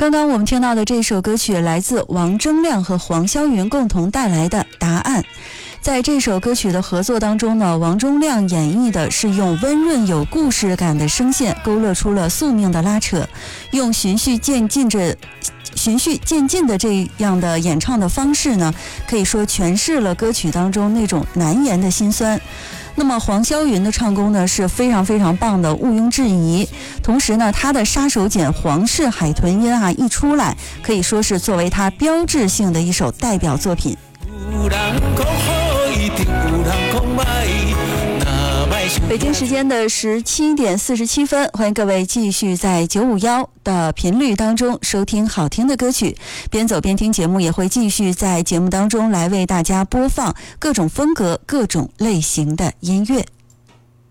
刚刚我们听到的这首歌曲来自王铮亮和黄霄云共同带来的《答案》。在这首歌曲的合作当中呢，王铮亮演绎的是用温润有故事感的声线勾勒出了宿命的拉扯，用循序渐进的这样的演唱的方式呢，可以说诠释了歌曲当中那种难言的心酸。那么黄霄云的唱功呢是非常非常棒的，毋庸置疑。同时呢，他的杀手锏黄氏海豚音一出来，可以说是作为他标志性的一首代表作品。北京时间的17点47分，欢迎各位继续在951的频率当中收听好听的歌曲。边走边听节目也会继续在节目当中来为大家播放各种风格、各种类型的音乐。